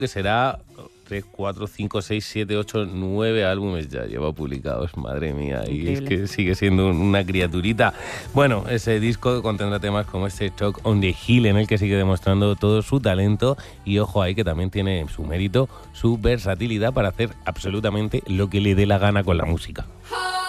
que será 3, 4, 5, 6, 7, 8, 9 álbumes ya lleva publicados, madre mía, y Increíble. es que sigue siendo una criaturita. Bueno, ese disco contendrá temas como este Talk on the Hill, en el que sigue demostrando todo su talento, y ojo ahí que también tiene su mérito, su versatilidad para hacer absolutamente lo que le dé la gana con la música.